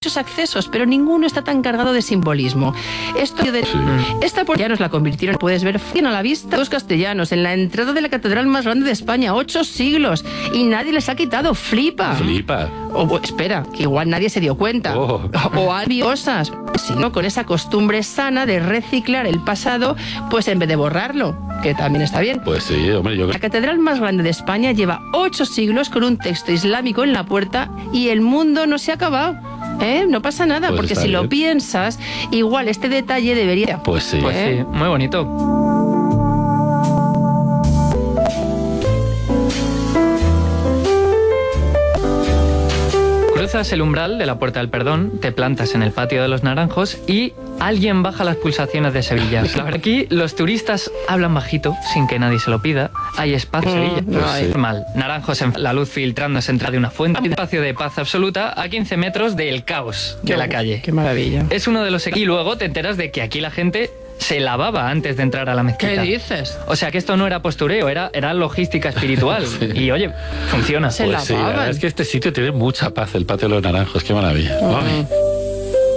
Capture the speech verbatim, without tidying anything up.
muchos accesos, pero ninguno está tan cargado de simbolismo. Esto de sí. Esta puerta nos la convirtieron, puedes ver a la vista, dos castellanos en la entrada de la catedral más grande de España, ocho siglos, y nadie les ha quitado. Flipa. Flipa. O espera, que igual nadie se dio cuenta. Oh. O hay cosas, sino con esa costumbre sana de reciclar el pasado, pues en vez de borrarlo, que también está bien. Pues sí, hombre, yo creo. La catedral más grande de España lleva ocho siglos con un texto islámico en la puerta y el mundo no se ha acabado. ¿Eh? No pasa nada, pues porque si bien. Lo piensas, igual este detalle debería... Pues sí. Pues ¿Eh? sí, muy bonito. Cruzas el umbral de la Puerta del Perdón, te plantas en el Patio de los Naranjos y alguien baja las pulsaciones de Sevilla. Aquí los turistas hablan bajito, sin que nadie se lo pida. Hay espacio en Sevilla. Pues sí. Normal. Naranjos, en la luz filtrándose entre de una fuente. Espacio de paz absoluta a quince metros del caos de la calle. Qué maravilla. Es uno de los... Y luego te enteras de que aquí la gente se lavaba antes de entrar a la mezquita. ¿Qué dices? O sea que esto no era postureo, era, era logística espiritual. Sí. Y oye, funciona. Se pues sí, la verdad es que este sitio tiene mucha paz, el Patio de los Naranjos, qué maravilla. Oh.